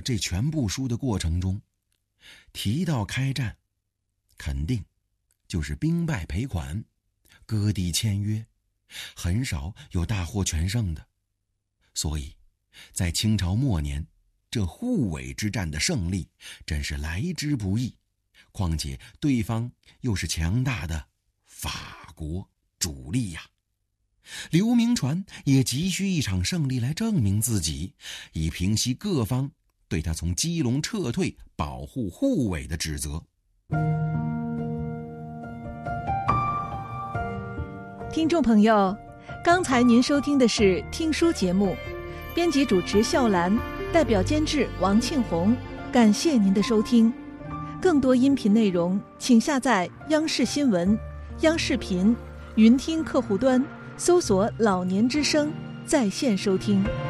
这全部书的过程中，提到开战，肯定就是兵败赔款，割地签约，很少有大获全胜的。所以在清朝末年，这护卫之战的胜利真是来之不易，况且对方又是强大的法国主力呀。刘铭传也急需一场胜利来证明自己，以平息各方对他从基隆撤退保护护卫的指责。 听众朋友，刚才您收听的是听书节目，编辑主持笑兰，代表监制王庆红，感谢您的收听。更多音频内容请下载央视新闻、央视频、云听客户端，搜索老年之声在线收听。